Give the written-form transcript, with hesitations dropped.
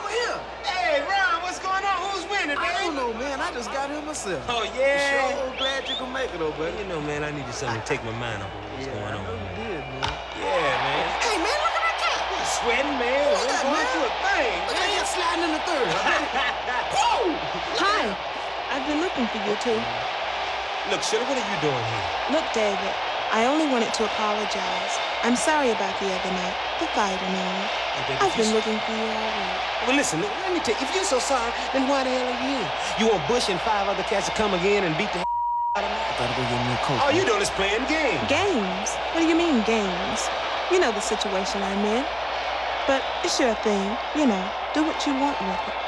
here. Hey, Ron, what's going on? Who's winning, man? I don't know, man. I just got here myself. Oh, yeah. Sure glad you can make it, though, buddy. You know, man, I needed something to take my mind off of what's going on. I know you did, man. Yeah, man. Hey, man, look at that cat. He's sweating, man. Look at We're that, going man. through a thing, Look man. at him sliding in the third. Whoa! Hi. I've been looking for you too. Look, Shirley, what are you doing here? Look, David, I only wanted to apologize. I'm sorry about the other night, the fight and all. Hey, baby, I've been looking for you all week. Well, listen, let me tell you, if you're so sorry, then why the hell are you here? You want Bush and 5 other cats to come again and beat the out of me? I gotta go get me a coat. All you doing is playing games. Games? What do you mean, games? You know the situation I'm in. But it's your thing, you know. Do what you want with it.